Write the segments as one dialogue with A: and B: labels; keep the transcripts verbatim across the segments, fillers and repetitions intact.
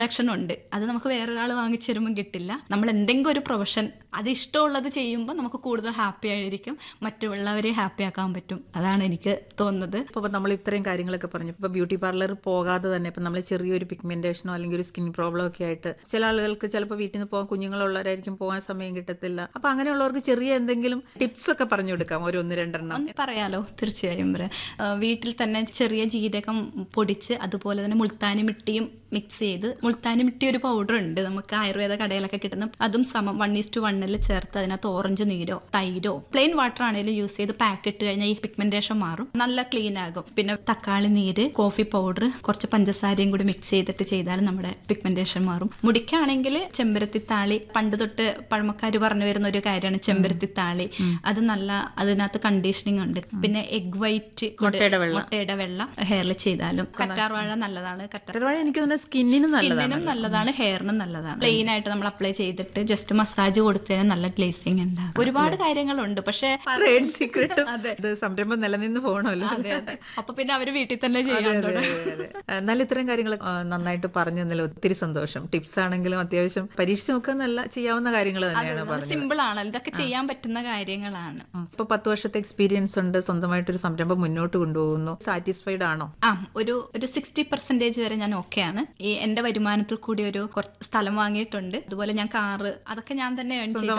A: Satisfaction ഉണ്ട്. അത് നമുക്ക് വേറൊരാൾ വാങ്ങിച്ചു തരുമ്പോൾ കിട്ടില്ല. നമ്മൾ എന്തെങ്കിലും ഒരു പ്രൊഫഷൻ അത് ഇഷ്ടമുള്ളത് ചെയ്യുമ്പോൾ നമുക്ക് കൂടുതൽ ഹാപ്പി ആയിരിക്കും, മറ്റുള്ളവരെ ഹാപ്പി ആക്കാൻ പറ്റും. അതാണ് എനിക്ക് തോന്നുന്നത്.
B: അപ്പോൾ നമ്മൾ ഇത്രയും കാര്യങ്ങളൊക്കെ പറഞ്ഞു. ഇപ്പോൾ ബ്യൂട്ടി പാർലർ പോകാതെ തന്നെ ഇപ്പം നമ്മൾ ചെറിയൊരു പിഗ്മെന്റേഷനോ അല്ലെങ്കിൽ ഒരു സ്കിൻ പ്രോബ്ലം ഒക്കെ ആയിട്ട് ചില ആളുകൾക്ക് ചിലപ്പോൾ വീട്ടിൽ നിന്ന് പോകാൻ കുഞ്ഞുങ്ങളുള്ളവരായിരിക്കും, പോകാൻ സമയം കിട്ടത്തില്ല. അപ്പോൾ അങ്ങനെയുള്ളവർക്ക് ചെറിയ എന്തെങ്കിലും ടിപ്സ് ഒക്കെ പറഞ്ഞു കൊടുക്കാം, ഒരു ഒന്ന് രണ്ടെണ്ണം
A: പറയാലോ? തീർച്ചയായും പറയാം. വീട്ടിൽ തന്നെ ചെറിയ ജീരകം പൊടിച്ച് അതുപോലെ തന്നെ മുൾത്താനി മിട്ടിയും മിക്സ് ചെയ്ത്, മുൾത്താനി മിട്ടി ഒരു പൗഡർ ഉണ്ട് നമുക്ക് ആയുർവേദ കടയിലൊക്കെ കിട്ടുന്ന, അതും സമം വൺ ഈസ് ടു വണ്ണിൽ ചേർത്ത് അതിനകത്ത് ഓറഞ്ച് നീരോ തൈരോ പ്ലെയിൻ വാട്ടർ ആണെങ്കിലും യൂസ് ചെയ്ത് പാക്ക് ഇട്ട് കഴിഞ്ഞാൽ ഈ പിഗ്മെന്റേഷൻ മാറും, നല്ല ക്ലീൻ ആകും. പിന്നെ തക്കാളി നീര്, കോഫി പൗഡർ, കുറച്ച് പഞ്ചസാരയും കൂടി മിക്സ് ചെയ്തിട്ട് ചെയ്താലും നമ്മുടെ പിഗ്മെന്റേഷൻ മാറും. മുടിക്കാണെങ്കിൽ ചെമ്പരത്തിത്താളി, പണ്ട് തൊട്ട് പഴമക്കാർ പറഞ്ഞു വരുന്ന ഒരു കാര്യമാണ് ചെമ്പരത്തിത്താളി. അത് നല്ല, അതിനകത്ത് കണ്ടീഷനിങ് ഉണ്ട്. പിന്നെ എഗ് വൈറ്റ്, മുട്ടയുടെ വെള്ള ഹെയറിൽ ചെയ്താലും. കറ്റാർവാഴ നല്ലതാണ്. കറ്റാർവാഴ എനിക്ക് സ്കിന്നിനും നല്ലതാണ്, ഹെയറിനും നല്ലതാണ്. പ്ലെയിൻ ആയിട്ട് നമ്മൾ അപ്ലൈ ചെയ്തിട്ട് ജസ്റ്റ് മസാജ് കൊടുത്തതിന് നല്ല ഗ്ലേസിംഗ് ഉണ്ടാകും. ഒരുപാട് കാര്യങ്ങളുണ്ട്. പക്ഷെ
B: സംരംഭം നിലനിന്ന് പോകണമല്ലോ.
A: അപ്പൊ പിന്നെ അവര് വീട്ടിൽ തന്നെ ചെയ്യാൻ തുടങ്ങും.
B: എന്നാലും ഇത്രയും കാര്യങ്ങൾ നന്നായിട്ട് പറഞ്ഞു തന്നല്ലോ, ഒത്തിരി സന്തോഷം. ടിപ്സ് ആണെങ്കിലും അത്യാവശ്യം പരീക്ഷിച്ച് നോക്കാൻ നല്ല ചെയ്യാവുന്ന കാര്യങ്ങൾ തന്നെയാണ്.
A: സിമ്പിൾ ആണ്, ഇതൊക്കെ ചെയ്യാൻ പറ്റുന്ന കാര്യങ്ങളാണ്.
B: ഇപ്പൊ പത്ത് വർഷത്തെ എക്സ്പീരിയൻസ് ഉണ്ട്, സ്വന്തമായിട്ടൊരു സംരംഭം മുന്നോട്ട് കൊണ്ടുപോകുന്നു. സാറ്റിസ്ഫൈഡ് ആണോ?
A: ആ, ഒരു ഒരു സിക്സ്റ്റി പെർസെന്റേജ് വരെ ഞാൻ ഓക്കെ ആണ്. ഈ എന്റെ വരുമാനത്തിൽ കൂടി ഒരു സ്ഥലം വാങ്ങിയിട്ടുണ്ട്. അതുപോലെ ഞാൻ കാറ്, അതൊക്കെ ഞാൻ തന്നെ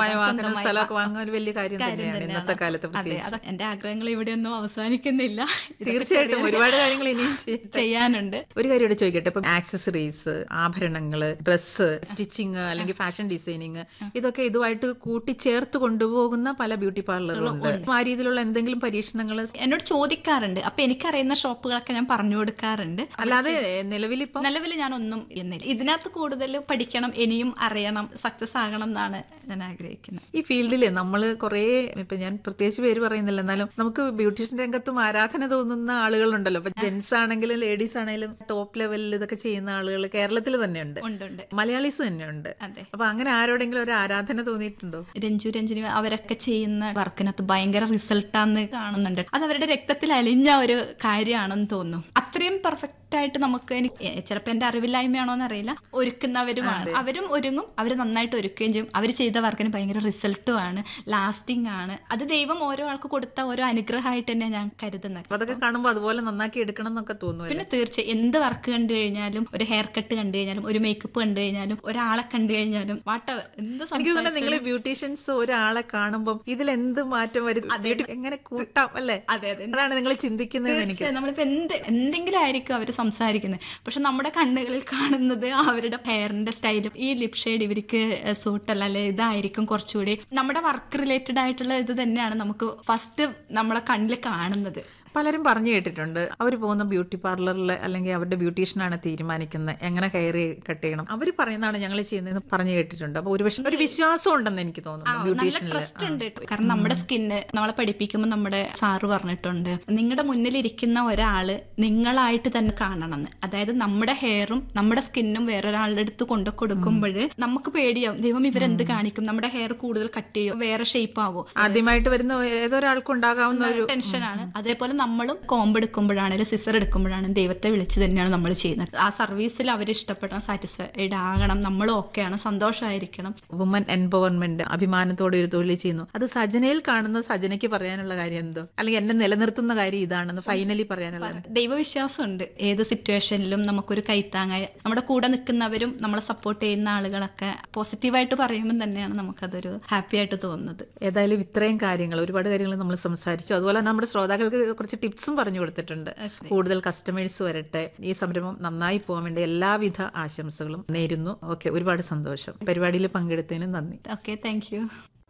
B: ഇന്നത്തെ കാലത്ത്.
A: എന്റെ ആഗ്രഹങ്ങൾ ഇവിടെയൊന്നും അവസാനിക്കുന്നില്ല.
B: തീർച്ചയായിട്ടും ഒരുപാട് കാര്യങ്ങൾ ഇനിയും
A: ചെയ്യാനുണ്ട്.
B: ഒരു കാര്യം ഇവിടെ ചോദിക്കട്ടെ, ഇപ്പൊ ആക്സസറീസ്, ആഭരണങ്ങള്, ഡ്രസ്സ്, സ്റ്റിച്ചിങ് അല്ലെങ്കിൽ ഫാഷൻ ഡിസൈനിങ്, ഇതൊക്കെ ഇതുമായിട്ട് കൂട്ടിച്ചേർത്ത് കൊണ്ടുപോകുന്ന പല ബ്യൂട്ടി പാർലറുകളുണ്ട്. ആ രീതിയിലുള്ള എന്തെങ്കിലും പരീക്ഷണങ്ങൾ
A: എന്നോട് ചോദിക്കാറുണ്ട്. അപ്പൊ എനിക്കറിയുന്ന ഷോപ്പുകളൊക്കെ ഞാൻ പറഞ്ഞു കൊടുക്കാറുണ്ട്.
B: അല്ലാതെ നിലവിലിപ്പോ
A: നിലവിൽ ഞാൻ ഒന്നും എന്നില്ല. ഇതിനകത്ത് കൂടുതൽ പഠിക്കണം, ഇനിയും അറിയണം, സക്സസ് ആകണം എന്നാണ് ഞാൻ ആഗ്രഹിക്കുന്നത്.
B: ഈ ഫീൽഡില് നമ്മള് കുറേ, ഇപ്പൊ ഞാൻ പ്രത്യേകിച്ച് പേര് പറയുന്നില്ല, എന്നാലും നമുക്ക് ബ്യൂട്ടീഷ്യൻ രംഗത്തും ആരാധന തോന്നുന്ന ആളുകളുണ്ടല്ലോ. ഇപ്പൊ ജെന്റ്സ് ആണെങ്കിലും ലേഡീസ് ആണെങ്കിലും ടോപ്പ് ലെവലിൽ ഇതൊക്കെ ചെയ്യുന്ന ആളുകൾ കേരളത്തിൽ തന്നെയുണ്ട്, മലയാളീസ് തന്നെയുണ്ട്. അപ്പൊ അങ്ങനെ ആരോടെങ്കിലും ഒരു ആരാധന തോന്നിയിട്ടുണ്ടോ?
A: രഞ്ജു രഞ്ജിനി അവരൊക്കെ ചെയ്യുന്ന വർക്കിനകത്ത് ഭയങ്കര റിസൾട്ടാന്ന് കാണുന്നുണ്ട്. അത് അവരുടെ രക്തത്തിൽ അലിഞ്ഞ ഒരു കാര്യമാണെന്ന് തോന്നുന്നു. അത്രയും പെർഫെക്റ്റ് ആയിട്ട് നമുക്ക്, ചിലപ്പോൾ എന്റെ അറിവില്ലായ്മയാണോന്ന് അറിയില്ല, ഒരുക്കുന്നവരുമാണ്. അവരും ഒരുങ്ങും, അവർ നന്നായിട്ട് ഒരുക്കുകയും ചെയ്യും. അവർ ചെയ്ത വർക്കിന് ഭയങ്കര റിസൾട്ടും ആണ്, ലാസ്റ്റിംഗ് ആണ്. അത് ദൈവം ഓരോ ആൾക്ക് കൊടുത്ത ഓരോ അനുഗ്രഹമായിട്ട് തന്നെ ഞാൻ കരുതുന്നത്.
B: അതൊക്കെ കാണുമ്പോൾ അതുപോലെ നന്നാക്കി എടുക്കണം എന്നൊക്കെ തോന്നുന്നു.
A: പിന്നെ തീർച്ചയായും എന്ത് വർക്ക് കണ്ടു കഴിഞ്ഞാലും, ഒരു ഹെയർ കട്ട് കണ്ടു കഴിഞ്ഞാലും, ഒരു മേക്കപ്പ് കണ്ടു കഴിഞ്ഞാലും, ഒരാളെ കണ്ടു കഴിഞ്ഞാലും, വാട്ടവർ എന്ത് സംഭവിച്ചാലും,
B: നിങ്ങൾ ബ്യൂട്ടീഷ്യൻസ് ഒരാളെ കാണുമ്പോൾ ഇതിൽ എന്ത് മാറ്റം വരും, എങ്ങനെ കൂട്ടാം അല്ലേ?
A: അതെ അതെ,
B: അതാണ് നിങ്ങൾ ചിന്തിക്കുന്നത്. എനിക്ക്
A: നമ്മളിപ്പോ എന്ത് എന്തെങ്കിലും ആയിരിക്കും അവർ സംസാരിക്കുന്നത്, പക്ഷെ നമ്മുടെ കണ്ണുകളിൽ കാണുന്നത് അവരുടെ ഹെയറിന്റെ സ്റ്റൈലും, ഈ ലിപ് ഷെയ്ഡ് ഇവർക്ക് സൂട്ടല്ല, അല്ലെ ഇതായിരിക്കും കുറച്ചുകൂടി. നമ്മുടെ വർക്ക് റിലേറ്റഡ് ആയിട്ടുള്ള ഇത് തന്നെയാണ് നമുക്ക് ഫസ്റ്റ് നമ്മളെ കണ്ണിൽ കാണുന്നത്.
B: പലരും പറഞ്ഞു കേട്ടിട്ടുണ്ട്, അവർ പോകുന്ന ബ്യൂട്ടി പാർലറിൽ അല്ലെങ്കിൽ അവരുടെ ബ്യൂട്ടീഷ്യനാണ് തീരുമാനിക്കുന്നത് എങ്ങനെ ഹെയർ കട്ട് ചെയ്യണം. അവർ പറയുന്നതാണ് ഞങ്ങൾ ചെയ്യുന്നതെന്ന് പറഞ്ഞു കേട്ടിട്ടുണ്ട്. അപ്പൊ ഒരു ഒരു വിശ്വാസം ഉണ്ടെന്ന് എനിക്ക് തോന്നുന്നു ബ്യൂട്ടീഷ്യനിൽ.
A: ട്രസ്റ്റ് ഉണ്ട്. കാരണം നമ്മുടെ സ്കിന്ന് നമ്മളെ പഠിപ്പിക്കുമ്പോൾ നമ്മുടെ സാറ് പറഞ്ഞിട്ടുണ്ട്, നിങ്ങളുടെ മുന്നിലിരിക്കുന്ന ഒരാള് നിങ്ങളായിട്ട് തന്നെ കാണണമെന്ന്. അതായത് നമ്മുടെ ഹെയറും നമ്മുടെ സ്കിന്നും വേറൊരാളുടെ അടുത്ത് കൊണ്ടു കൊടുക്കുമ്പോൾ നമുക്ക് പേടിയാവും, ദൈവം ഇവരെന്ത് കാണിക്കും, നമ്മുടെ ഹെയർ കൂടുതൽ കട്ട് ചെയ്യോ, വേറെ ഷേപ്പ് ആവോ.
B: ആദ്യമായിട്ട് വരുന്ന ഏതൊരാൾക്കും ഉണ്ടാകാവുന്ന ഒരു
A: ടെൻഷനാണ്. അതേപോലെ നമ്മളും കോമ്പ് എടുക്കുമ്പോഴാണെങ്കിലും സിസർ എടുക്കുമ്പോഴാണെങ്കിലും ദൈവത്തെ വിളിച്ച് തന്നെയാണ് നമ്മൾ ചെയ്യുന്നത്. ആ സർവീസിൽ അവർ ഇഷ്ടപ്പെടണം, സാറ്റിസ്ഫൈഡ് ആകണം, നമ്മളും ഓക്കെയാണ്, സന്തോഷമായിരിക്കണം.
B: വുമൻ എംപവർമെന്റ് അഭിമാനത്തോടെ ഒരു തൊഴിൽ ചെയ്യുന്നു. അത് സജനയിൽ കാണുന്ന സജനയ്ക്ക് പറയാനുള്ള കാര്യം എന്തോ, അല്ലെങ്കിൽ എന്നെ നിലനിർത്തുന്ന കാര്യം ഇതാണെന്ന് ഫൈനലി പറയാനുള്ള
A: ദൈവവിശ്വാസമുണ്ട്. ഏത് സിറ്റുവേഷനിലും നമുക്കൊരു കൈത്താങ്ങായി നമ്മുടെ കൂടെ നിൽക്കുന്നവരും നമ്മളെ സപ്പോർട്ട് ചെയ്യുന്ന ആളുകളൊക്കെ പോസിറ്റീവായിട്ട് പറയുമ്പോൾ തന്നെയാണ് നമുക്കതൊരു ഹാപ്പി ആയിട്ട് തോന്നുന്നത്.
B: ഏതായാലും ഇത്രയും കാര്യങ്ങൾ, ഒരുപാട് കാര്യങ്ങൾ നമ്മൾ സംസാരിച്ചു. അതുപോലെ നമ്മുടെ ശ്രോതാക്കൾക്ക് കുറച്ച് ടിപ്സും പറഞ്ഞു കൊടുത്തിട്ടുണ്ട്. കൂടുതൽ കസ്റ്റമേഴ്സ് വരട്ടെ, ഈ സംരംഭം നന്നായി പോകാൻ വേണ്ടി എല്ലാവിധ ആശംസകളും നേരുന്നു. ഓക്കെ, ഒരുപാട് സന്തോഷം. പരിപാടിയിൽ പങ്കെടുത്തതിന് നന്ദി.
A: Okay, thank you.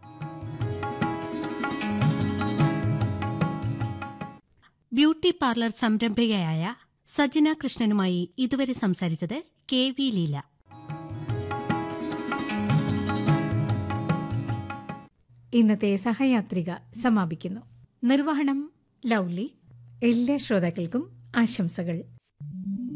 C: Beauty parlour സംരംഭകയായ Sajana കൃഷ്ണനുമായി ഇതുവരെ സംസാരിച്ചത് കെ വി ലീല.
D: ഇന്നത്തെ സഹയാത്രിക സമാപിക്കുന്നു. നിർവഹണം ലൗലി. എല്ലാ ശ്രോതാക്കൾക്കും ആശംസകൾ.